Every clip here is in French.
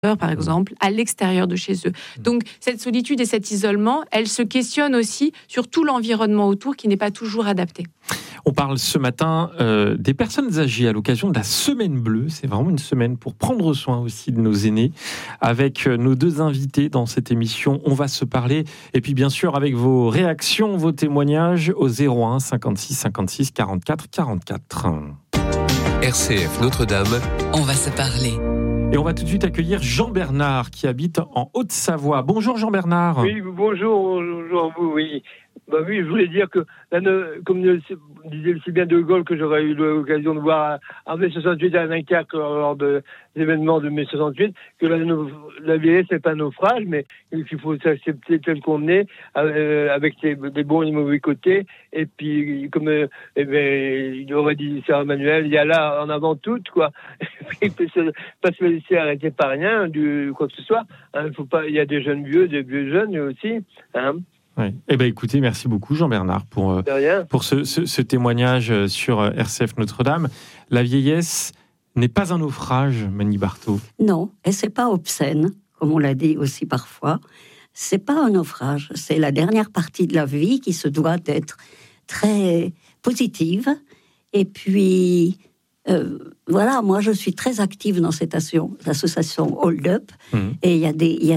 par exemple, à l'extérieur de chez eux. Donc, cette solitude et cet isolement, elle se questionne aussi sur tout l'environnement autour qui n'est pas toujours adapté. On parle ce matin des personnes âgées à l'occasion de la Semaine Bleue. C'est vraiment une semaine pour prendre soin aussi de nos aînés. Avec nos deux invités dans cette émission, on va se parler. Et puis bien sûr, avec vos réactions, vos témoignages au 01 56 56 44 44. RCF Notre-Dame. On va se parler. Et on va tout de suite accueillir Jean-Bernard qui habite en Haute-Savoie. Bonjour Jean-Bernard. Oui, bonjour à vous, oui. Oui, je voulais dire que, comme disait si bien De Gaulle, que j'aurais eu l'occasion de voir en mai 68 à Dunkerque lors de l'événement de mai 68, que la vieillesse n'est pas un naufrage, mais qu'il faut s'accepter tel qu'on est, avec des bons et des mauvais côtés. Et puis, comme il aurait dit Sarah Manuel, il y a là en avant tout, quoi. Pas se laisser arrêter par rien, quoi que ce soit. Hein, faut pas, il y a des jeunes vieux, des vieux jeunes aussi. Hein. Oui. Eh bien, écoutez, merci beaucoup Jean-Bernard pour ce témoignage sur RCF Notre-Dame. La vieillesse n'est pas un naufrage, Mani Barthaud. Non, et c'est pas obscène, comme on l'a dit aussi parfois. C'est pas un naufrage, c'est la dernière partie de la vie qui se doit être très positive. Et puis, voilà, moi je suis très active dans cette association Hold Up. Et il y a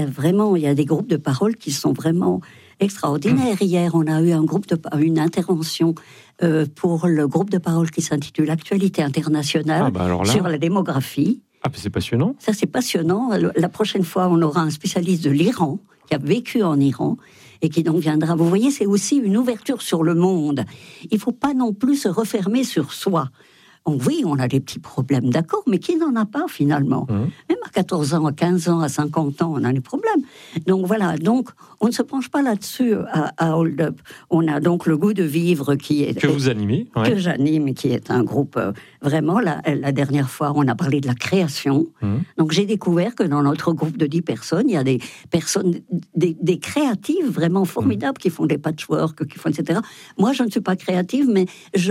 des groupes de parole qui sont vraiment extraordinaire. Hier, on a eu une intervention pour le groupe de parole qui s'intitule Actualité internationale sur la démographie. Ah, c'est passionnant. Ça, c'est passionnant. La prochaine fois, on aura un spécialiste de l'Iran qui a vécu en Iran et qui donc viendra. Vous voyez, c'est aussi une ouverture sur le monde. Il ne faut pas non plus se refermer sur soi. Oui, on a des petits problèmes, d'accord, mais qui n'en a pas finalement ? Même à 14 ans, à 15 ans, à 50 ans, on a des problèmes. Donc voilà, on ne se penche pas là-dessus à Hold Up. On a donc le goût de vivre que vous animez. Ouais. Que j'anime, qui est un groupe vraiment, la dernière fois, on a parlé de la création. Donc j'ai découvert que dans notre groupe de 10 personnes, il y a des personnes, des créatives vraiment formidables qui font des patchwork, qui font etc. Moi, je ne suis pas créative, mais je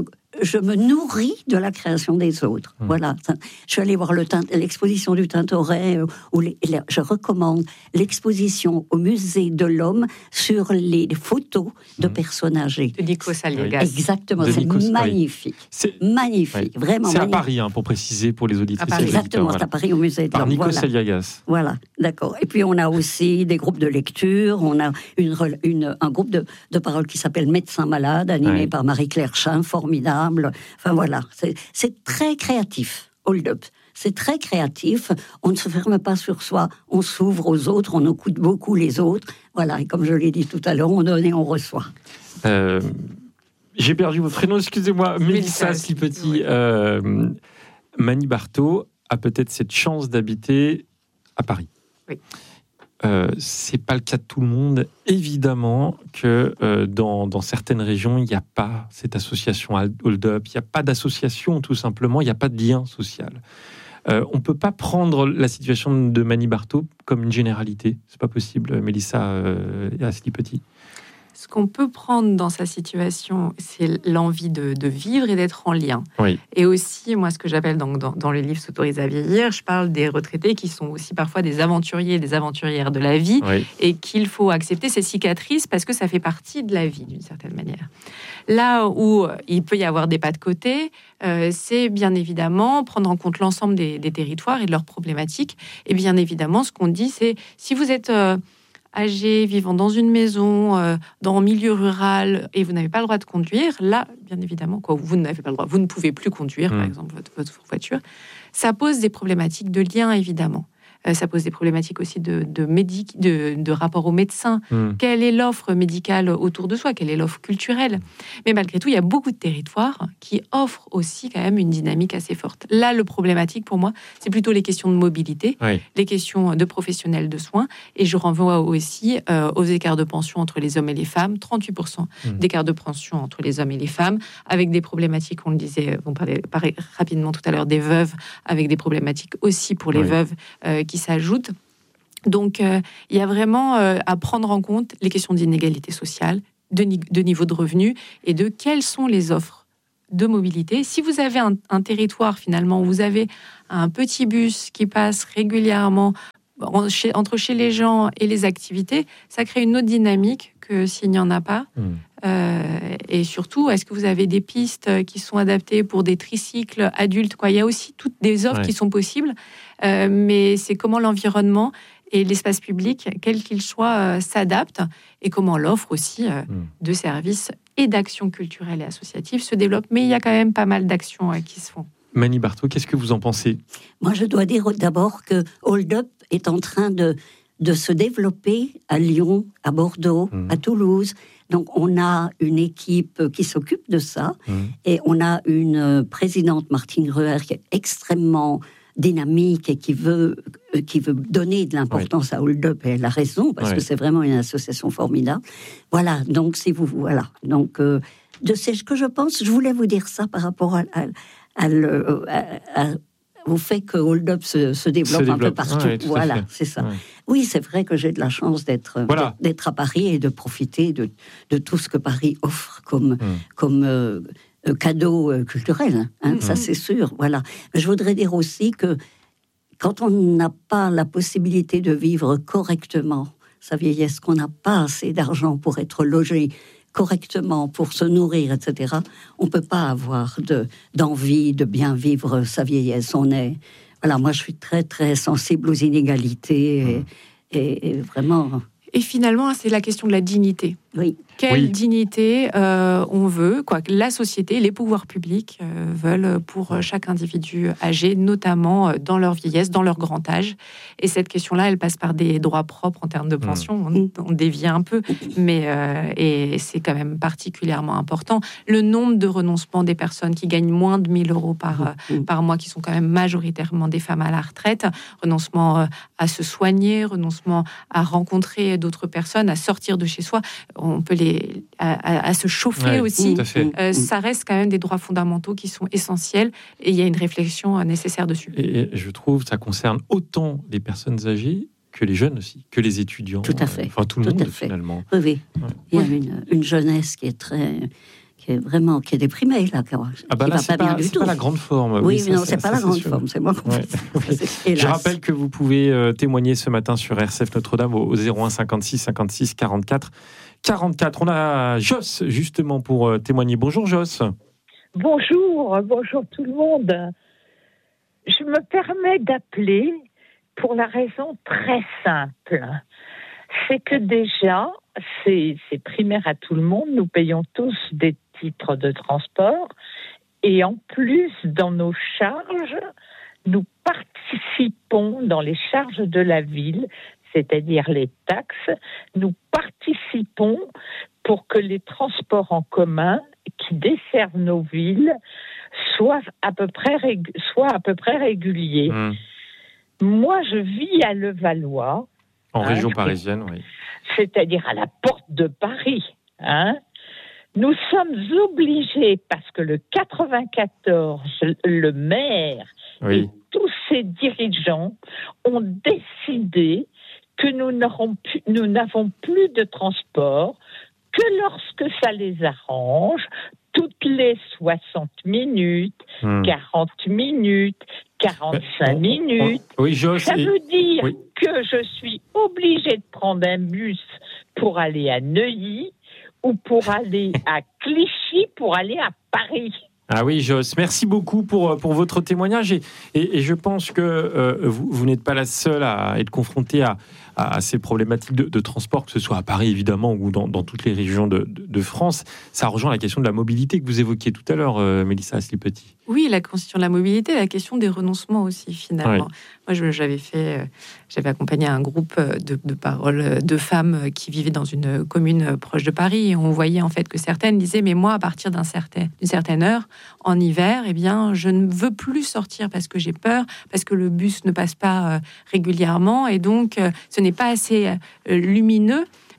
me nourris de la création des autres. Voilà. Je suis allée voir l'exposition du Tintoret, je recommande l'exposition au musée de l'Homme sur les photos de personnes âgées. De Nikos Aliagas. Exactement, c'est magnifique. C'est magnifique, vraiment c'est magnifique. À Paris, pour préciser pour les auditrices. Exactement, c'est à Paris au musée de l'Homme. Par Nikos Aliagas. Voilà, d'accord. Et puis on a aussi des groupes de lecture, on a un groupe de parole qui s'appelle Médecins malades, animé par Marie-Claire Chin, formidable. Enfin voilà, c'est très créatif, Hold Up. C'est très créatif, on ne se ferme pas sur soi, on s'ouvre aux autres, on écoute beaucoup les autres. Voilà, et comme je l'ai dit tout à l'heure, on donne et on reçoit. J'ai perdu votre prénom, excusez-moi, Mélissa Slipetit. Mani Barthaud a peut-être cette chance d'habiter à Paris. Oui. C'est pas le cas de tout le monde. Évidemment que dans certaines régions, il n'y a pas cette association Hold Up, il n'y a pas d'association tout simplement, il n'y a pas de lien social. On ne peut pas prendre la situation de Mani Barthaud comme une généralité. C'est pas possible, Mélissa Slipetit. Ce qu'on peut prendre dans sa situation, c'est l'envie de vivre et d'être en lien. Oui. Et aussi, moi, ce que j'appelle dans le livre S'autoriser à vieillir, je parle des retraités qui sont aussi parfois des aventuriers et des aventurières de la vie, et qu'il faut accepter ces cicatrices parce que ça fait partie de la vie, d'une certaine manière. Là où il peut y avoir des pas de côté, c'est bien évidemment prendre en compte l'ensemble des territoires et de leurs problématiques. Et bien évidemment, ce qu'on dit, c'est si vous êtes âgé, vivant dans une maison, dans un milieu rural, et vous n'avez pas le droit de conduire, là, bien évidemment, vous n'avez pas le droit, vous ne pouvez plus conduire, par exemple, votre voiture, ça pose des problématiques de lien, évidemment. Ça pose des problématiques aussi de rapport aux médecins. Quelle est l'offre médicale autour de soi? Quelle est l'offre culturelle? Mais malgré tout, il y a beaucoup de territoires qui offrent aussi quand même une dynamique assez forte. Là, le problématique pour moi, c'est plutôt les questions de mobilité, les questions de professionnels de soins. Et je renvoie aussi aux écarts de pension entre les hommes et les femmes. 38% d'écarts de pension entre les hommes et les femmes, avec des problématiques, on le disait, on parlait rapidement tout à l'heure, des veuves, avec des problématiques aussi pour les veuves qui s'ajoutent. Donc, il y a vraiment à prendre en compte les questions d'inégalité sociale, de niveau de revenus et de quelles sont les offres de mobilité. Si vous avez un territoire finalement où vous avez un petit bus qui passe régulièrement entre chez les gens et les activités, ça crée une autre dynamique que s'il n'y en a pas. Et surtout, est-ce que vous avez des pistes qui sont adaptées pour des tricycles adultes, quoi. Il y a aussi toutes des offres qui sont possibles, mais c'est comment l'environnement et l'espace public, quel qu'il soit, s'adapte, et comment l'offre aussi de services et d'actions culturelles et associatives se développe. Mais il y a quand même pas mal d'actions qui se font. Mani Barthaud, qu'est-ce que vous en pensez ? Moi, je dois dire d'abord que Hold Up est en train de se développer à Lyon, à Bordeaux, à Toulouse. Donc, on a une équipe qui s'occupe de ça. Et on a une présidente, Martine Ruher, qui est extrêmement dynamique et qui veut donner de l'importance à Hold Up. Et elle a raison, parce que c'est vraiment une association formidable. Voilà, donc, Donc, de ce que je pense, je voulais vous dire ça par rapport au fait que Hold Up se développe un peu partout. Voilà, c'est ça. Ouais. Oui, c'est vrai que j'ai de la chance d'être à Paris et de profiter de tout ce que Paris offre comme cadeau culturel. Ça, c'est sûr. Voilà. Mais je voudrais dire aussi que quand on n'a pas la possibilité de vivre correctement sa vieillesse, qu'on n'a pas assez d'argent pour être logé correctement, pour se nourrir, etc., on ne peut pas avoir d'envie de bien vivre sa vieillesse. Voilà, moi, je suis très, très sensible aux inégalités et vraiment... Et finalement, c'est la question de la dignité. Oui. Quelle dignité on veut, quoi, que la société, les pouvoirs publics veulent pour chaque individu âgé, notamment dans leur vieillesse, dans leur grand âge. Et cette question-là, elle passe par des droits propres en termes de pension. On dévie un peu, mais et c'est quand même particulièrement important. Le nombre de renoncements des personnes qui gagnent moins de 1 000 euros par mois, qui sont quand même majoritairement des femmes à la retraite, renoncement à se soigner, renoncement à rencontrer d'autres personnes, à sortir de chez soi. On peut à se chauffer aussi. Ça reste quand même des droits fondamentaux qui sont essentiels et il y a une réflexion nécessaire dessus. Et je trouve que ça concerne autant les personnes âgées que les jeunes aussi, que les étudiants. Tout à fait. Enfin, tout le monde, finalement. Oui. Il y a une jeunesse qui est déprimée, là. C'est pas la grande forme. C'est pas la grande forme, c'est moi. Je rappelle que vous pouvez témoigner ce matin sur RCF Notre-Dame au 01 56 56 44 44. On a Joss, justement, pour témoigner. Bonjour, Joss. Bonjour tout le monde. Je me permets d'appeler pour la raison très simple. C'est que déjà, c'est primaire à tout le monde, nous payons tous des titres de transport et en plus, dans nos charges, nous participons dans les charges de la ville, c'est-à-dire les taxes, nous participons pour que les transports en commun qui desservent nos villes soient à peu près réguliers. Moi, je vis à Levallois. En région parisienne, oui. C'est-à-dire à la porte de Paris. Nous sommes obligés, parce que le 94, le maire et tous ses dirigeants ont décidé que nous n'avons plus de transport que lorsque ça les arrange, toutes les 60 minutes, 40 minutes, 45 minutes. Ça veut dire que je suis obligée de prendre un bus pour aller à Neuilly ou pour aller à Clichy, pour aller à Paris. Ah oui, Joss, merci beaucoup pour votre témoignage. Et je pense que vous n'êtes pas la seule à être confrontée à ces problématiques de transport, que ce soit à Paris, évidemment, ou dans toutes les régions de France. Ça rejoint la question de la mobilité que vous évoquiez tout à l'heure, Mélissa Asli-Petit. Oui, la question de la mobilité, la question des renoncements aussi, finalement. Moi, j'avais accompagné un groupe de paroles de femmes qui vivaient dans une commune proche de Paris. Et on voyait en fait que certaines disaient, mais moi, à partir d'une certaine heure, en hiver, je ne veux plus sortir parce que j'ai peur, parce que le bus ne passe pas régulièrement. Et donc, ce n'est pas assez lumineux.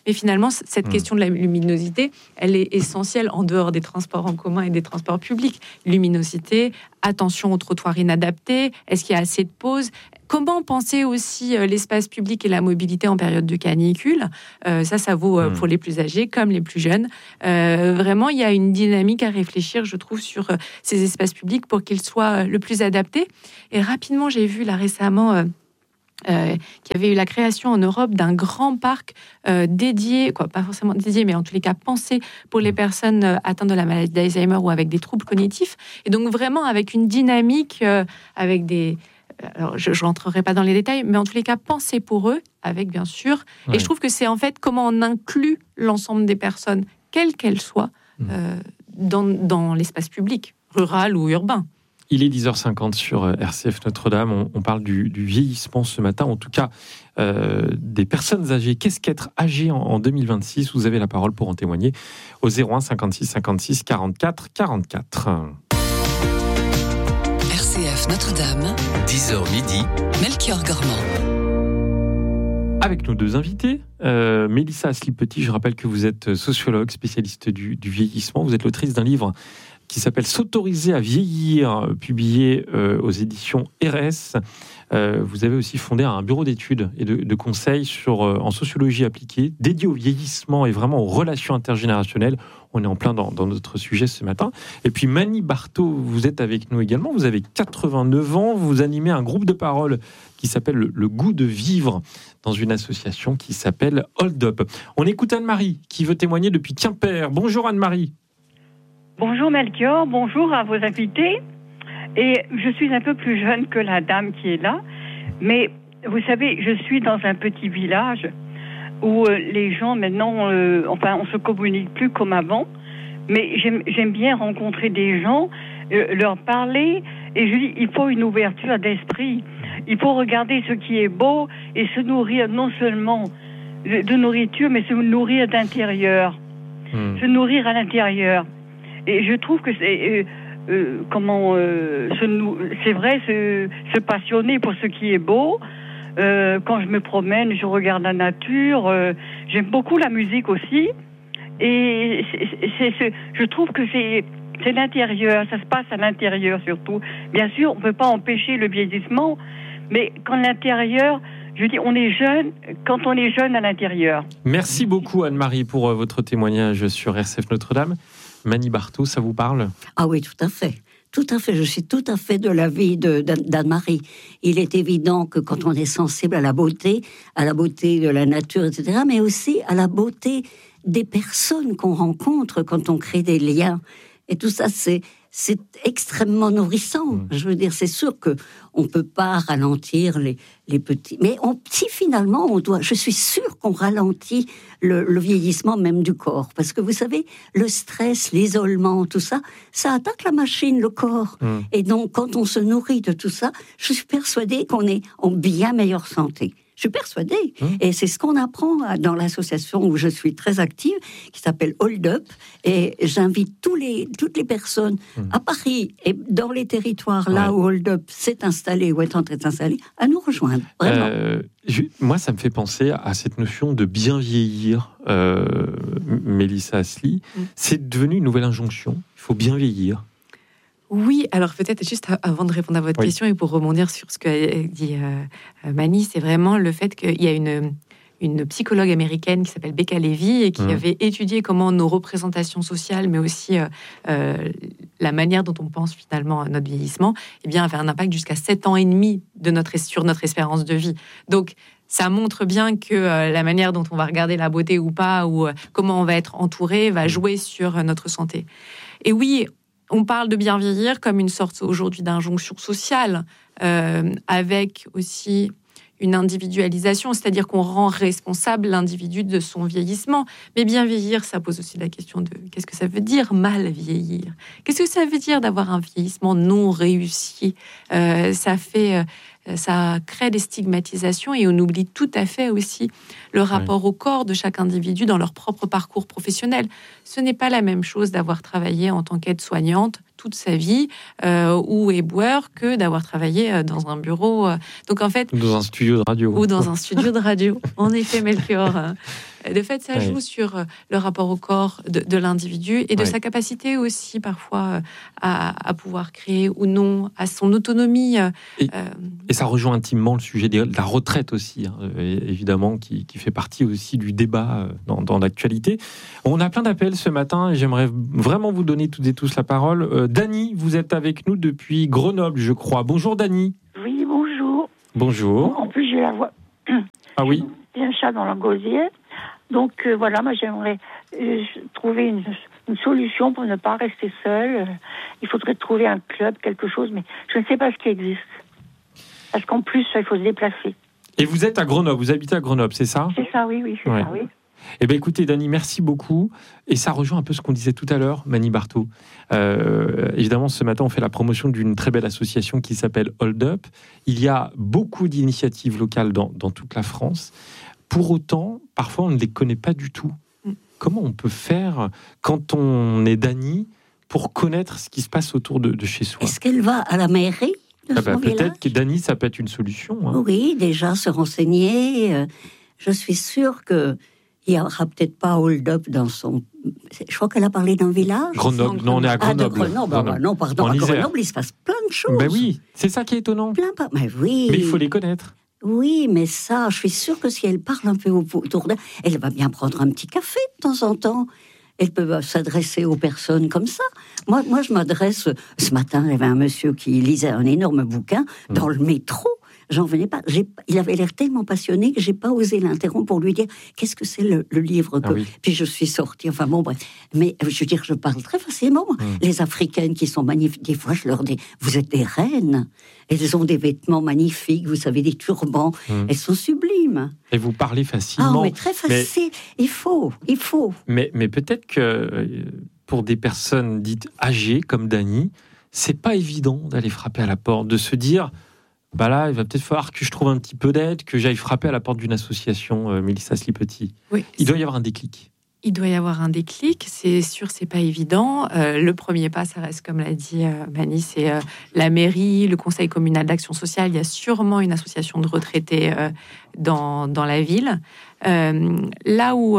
Mais finalement, cette question de la luminosité, elle est essentielle en dehors des transports en commun et des transports publics. Luminosité, attention aux trottoirs inadaptés, est-ce qu'il y a assez de pauses ? Comment penser aussi l'espace public et la mobilité en période de canicule ? Ça vaut pour les plus âgés comme les plus jeunes. Vraiment, il y a une dynamique à réfléchir, je trouve, sur ces espaces publics pour qu'ils soient le plus adaptés. Et rapidement, j'ai vu là récemment qu'il y avait eu la création en Europe d'un grand parc dédié, pas forcément dédié, mais en tous les cas pensé pour les personnes atteintes de la maladie d'Alzheimer ou avec des troubles cognitifs. Et donc vraiment avec une dynamique, avec des... Alors, je n'entrerai pas dans les détails, mais en tous les cas, pensez pour eux, avec bien sûr. Ouais. Et je trouve que c'est en fait comment on inclut l'ensemble des personnes, quelles qu'elles soient, dans l'espace public, rural ou urbain. Il est 10h50 sur RCF Notre-Dame. On parle du vieillissement ce matin, en tout cas des personnes âgées. Qu'est-ce qu'être âgé en 2026 ? Vous avez la parole pour en témoigner au 01 56 56 44 44. RCF Notre-Dame, 10h midi, Melchior Gormand. Avec nos deux invités, Mélissa Asli-Petit, je rappelle que vous êtes sociologue, spécialiste du vieillissement. Vous êtes l'autrice d'un livre qui s'appelle « S'autoriser à vieillir », publié aux éditions RS. Vous avez aussi fondé un bureau d'études et de conseils en sociologie appliquée, dédié au vieillissement et vraiment aux relations intergénérationnelles. On est en plein dans notre sujet ce matin. Et puis Mani Barthaud, vous êtes avec nous également. Vous avez 89 ans. Vous animez un groupe de parole qui s'appelle Le Goût de Vivre dans une association qui s'appelle Hold Up. On écoute Anne-Marie qui veut témoigner depuis Quimper. Bonjour Anne-Marie. Bonjour Melchior, bonjour à vos invités. Et je suis un peu plus jeune que la dame qui est là, mais vous savez, je suis dans un petit village où les gens maintenant, on se communique plus comme avant, mais j'aime bien rencontrer des gens, leur parler, et je dis, il faut une ouverture d'esprit, il faut regarder ce qui est beau et se nourrir non seulement de nourriture, mais se nourrir d'intérieur, se nourrir à l'intérieur. Et je trouve que c'est c'est vrai se passionner pour ce qui est beau. Quand je me promène, je regarde la nature. J'aime beaucoup la musique aussi. Et je trouve que c'est l'intérieur. Ça se passe à l'intérieur surtout. Bien sûr, on ne peut pas empêcher le vieillissement, mais quand l'intérieur, je dis, on est jeune quand on est jeune à l'intérieur. Merci beaucoup Anne-Marie pour votre témoignage sur RCF Notre-Dame. Mani Barthaud, ça vous parle ? Ah oui, tout à fait. Tout à fait, je suis tout à fait de l'avis d'Anne-Marie. Il est évident que quand on est sensible à la beauté de la nature, etc., mais aussi à la beauté des personnes qu'on rencontre quand on crée des liens. Et tout ça, c'est extrêmement nourrissant. Je veux dire, c'est sûr que on peut pas ralentir les petits, mais si finalement je suis sûre qu'on ralentit le vieillissement même du corps, parce que vous savez, le stress, l'isolement, tout ça, ça attaque la machine, le corps. Et donc, quand on se nourrit de tout ça, je suis persuadée qu'on est en bien meilleure santé. Je suis persuadée. Et c'est ce qu'on apprend dans l'association où je suis très active, qui s'appelle Hold Up. Et j'invite toutes les personnes à Paris et dans les territoires là où Hold Up s'est installé ou est en train de s'installer, à nous rejoindre. Vraiment. Moi, ça me fait penser à cette notion de bien vieillir, Mélissa Asli. C'est devenu une nouvelle injonction. Il faut bien vieillir. Oui, alors peut-être juste avant de répondre à votre question et pour rebondir sur ce que dit Mani, c'est vraiment le fait qu'il y a une psychologue américaine qui s'appelle Becca Levy et qui avait étudié comment nos représentations sociales, mais aussi la manière dont on pense finalement à notre vieillissement, avait un impact jusqu'à 7 ans et demi sur notre espérance de vie. Donc, ça montre bien que la manière dont on va regarder la beauté ou pas, ou comment on va être entouré, va jouer sur notre santé. Et oui, on parle de bien vieillir comme une sorte aujourd'hui d'injonction sociale, avec aussi une individualisation, c'est-à-dire qu'on rend responsable l'individu de son vieillissement. Mais bien vieillir, ça pose aussi la question de qu'est-ce que ça veut dire mal vieillir ? Qu'est-ce que ça veut dire d'avoir un vieillissement non réussi ? Ça crée des stigmatisations et on oublie tout à fait aussi le rapport au corps de chaque individu dans leur propre parcours professionnel. Ce n'est pas la même chose d'avoir travaillé en tant qu'aide-soignante toute sa vie ou éboueur que d'avoir travaillé dans un bureau. Donc en fait, dans un studio de radio. Ou dans un studio de radio. En effet, Melchior. De fait, ça joue sur le rapport au corps de l'individu et de sa capacité aussi parfois à pouvoir créer ou non, à son autonomie. Et ça rejoint intimement le sujet de la retraite aussi, évidemment, qui fait partie aussi du débat dans l'actualité. On a plein d'appels ce matin et j'aimerais vraiment vous donner toutes et tous la parole. Dany, vous êtes avec nous depuis Grenoble, je crois. Bonjour Dany. Oui, bonjour. Bonjour. En plus, j'ai la voix. Ah oui. J'ai un chat dans la gosière. Donc voilà, moi j'aimerais trouver une solution pour ne pas rester seule. Il faudrait trouver un club, quelque chose, mais je ne sais pas ce qui existe. Parce qu'en plus, il faut se déplacer. Et vous êtes à Grenoble, vous habitez à Grenoble, c'est ça ? C'est ça, oui, c'est ça, oui. Eh bien, écoutez, Dany, merci beaucoup. Et ça rejoint un peu ce qu'on disait tout à l'heure, Mani Barthaud. Évidemment, ce matin, on fait la promotion d'une très belle association qui s'appelle Hold Up. Il y a beaucoup d'initiatives locales dans toute la France. Pour autant, parfois, on ne les connaît pas du tout. Comment on peut faire, quand on est Dany, pour connaître ce qui se passe autour de chez soi ? Est-ce qu'elle va à la mairie de son village ? Peut-être que Dany, ça peut être une solution. Oui, déjà se renseigner. Je suis sûre que il n'y aura peut-être pas Hold Up dans son... Je crois qu'elle a parlé d'un village. Grenoble, non, on est à Grenoble. Non, pardon, à Grenoble, il se passe plein de choses. Ben oui, c'est ça qui est étonnant. Mais oui. Mais il faut les connaître. Oui, mais ça, je suis sûre que si elle parle un peu autour d'elle, elle va bien prendre un petit café de temps en temps. Elle peut s'adresser aux personnes comme ça. Moi, je m'adresse... Ce matin, il y avait un monsieur qui lisait un énorme bouquin dans le métro. J'en venais pas. Il avait l'air tellement passionné que j'ai pas osé l'interrompre pour lui dire qu'est-ce que c'est le livre. Puis je suis sortie. Enfin bon, bref. Mais je veux dire, je parle très facilement. Les Africaines qui sont magnifiques, des fois je leur dis vous êtes des reines. Elles ont des vêtements magnifiques, vous savez, des turbans. Elles sont sublimes. Et vous parlez facilement. Ah, mais très facile. Il faut. Mais peut-être que pour des personnes dites âgées comme Dany, c'est pas évident d'aller frapper à la porte, de se dire. Bah là, il va peut-être falloir que je trouve un petit peu d'aide, que j'aille frapper à la porte d'une association, Mélissa Slipetti. Oui, il doit y avoir un déclic. Il doit y avoir un déclic, c'est sûr, c'est pas évident. Le premier pas, ça reste, comme l'a dit Mani, c'est la mairie, le conseil communal d'action sociale. Il y a sûrement une association de retraités dans la ville. Là où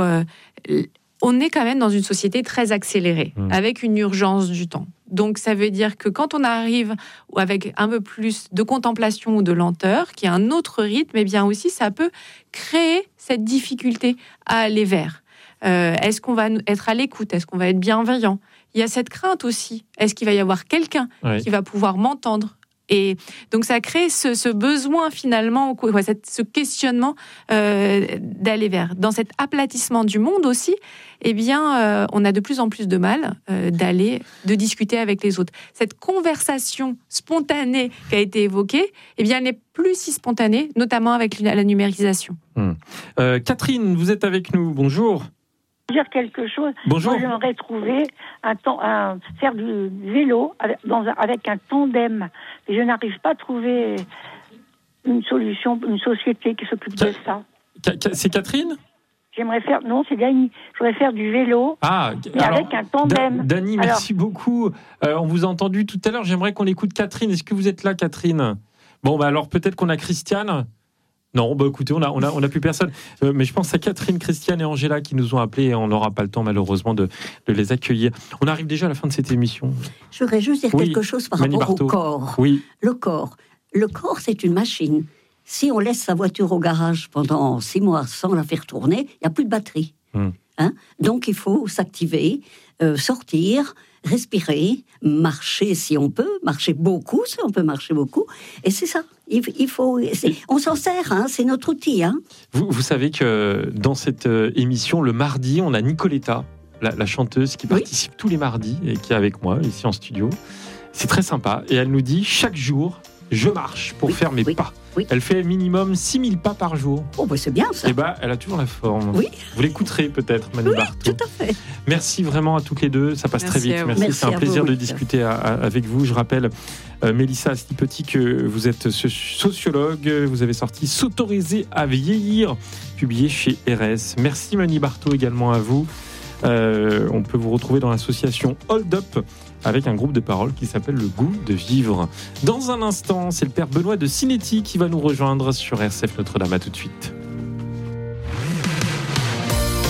on est quand même dans une société très accélérée, avec une urgence du temps. Donc, ça veut dire que quand on arrive avec un peu plus de contemplation ou de lenteur, qui a un autre rythme, eh bien aussi, ça peut créer cette difficulté à aller vers. Est-ce qu'on va être à l'écoute ? Est-ce qu'on va être bienveillant ? Il y a cette crainte aussi. Est-ce qu'il va y avoir quelqu'un qui va pouvoir m'entendre ? Et donc, ça crée ce besoin, finalement, ce questionnement d'aller vers. Dans cet aplatissement du monde aussi, eh bien, on a de plus en plus de mal de discuter avec les autres. Cette conversation spontanée qui a été évoquée, eh bien, elle n'est plus si spontanée, notamment avec la numérisation. Catherine, vous êtes avec nous. Bonjour. Dire quelque chose. Bonjour. Moi, j'aimerais trouver faire du vélo avec un tandem. Et je n'arrive pas à trouver une solution, une société qui s'occupe de ça. C'est Catherine ? Non, c'est Dany. Je voudrais faire du vélo, avec un tandem. Dany, merci beaucoup. On vous a entendu tout à l'heure. J'aimerais qu'on écoute Catherine. Est-ce que vous êtes là, Catherine ? Bon, alors peut-être qu'on a Christiane. Non, écoutez, on a plus personne. Mais je pense à Catherine, Christiane et Angela qui nous ont appelés et on n'aura pas le temps malheureusement de les accueillir. On arrive déjà à la fin de cette émission. Je voudrais juste dire quelque chose par rapport au corps. Oui. Le corps, c'est une machine. Si on laisse sa voiture au garage pendant 6 mois sans la faire tourner, il n'y a plus de batterie. Donc il faut s'activer, sortir, respirer, marcher si on peut, marcher beaucoup si on peut marcher beaucoup. Et c'est ça. Il faut. On s'en sert, c'est notre outil. Vous savez que dans cette émission, le mardi, on a Nicoletta, la chanteuse qui participe tous les mardis et qui est avec moi ici en studio. C'est très sympa. Et elle nous dit chaque jour, je marche pour faire mes pas. Elle fait minimum 6000 pas par jour. Oh, c'est bien ça. Et elle a toujours la forme. Oui. Vous l'écouterez peut-être, Mani Barthaud. Tout à fait. Merci vraiment à toutes les deux. Ça passe très vite. Merci. C'est un plaisir de discuter avec vous. Je rappelle, Mélissa Slipetti, que vous êtes sociologue. Vous avez sorti S'autoriser à vieillir, publié chez RS. Merci Mani Barthaud également à vous. On peut vous retrouver dans l'association Hold Up avec un groupe de paroles qui s'appelle Le Goût de Vivre. Dans un instant, c'est le père Benoît de Cinetti qui va nous rejoindre sur RCF Notre-Dame. À tout de suite.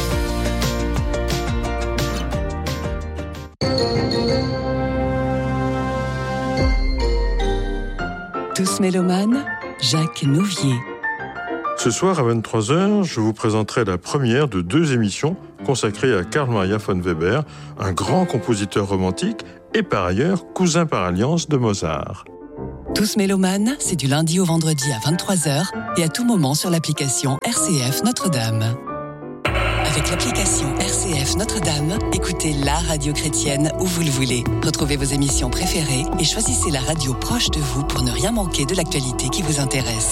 Tous mélomanes, Jacques Nouvier. Ce soir à 23h, je vous présenterai la première de 2 émissions consacrées à Carl Maria von Weber, un grand compositeur romantique et par ailleurs cousin par alliance de Mozart. Tous mélomanes, c'est du lundi au vendredi à 23h et à tout moment sur l'application RCF Notre-Dame. Avec l'application RCF Notre-Dame, écoutez la radio chrétienne où vous le voulez. Retrouvez vos émissions préférées et choisissez la radio proche de vous pour ne rien manquer de l'actualité qui vous intéresse.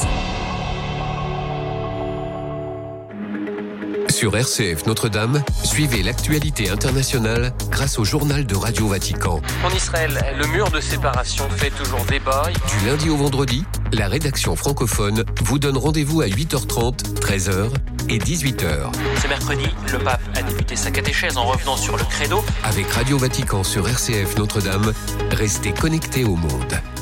Sur RCF Notre-Dame, suivez l'actualité internationale grâce au journal de Radio Vatican. En Israël, le mur de séparation fait toujours débat. Du lundi au vendredi, la rédaction francophone vous donne rendez-vous à 8h30, 13h et 18h. Ce mercredi, le pape a débuté sa catéchèse en revenant sur le credo. Avec Radio Vatican sur RCF Notre-Dame, restez connectés au monde.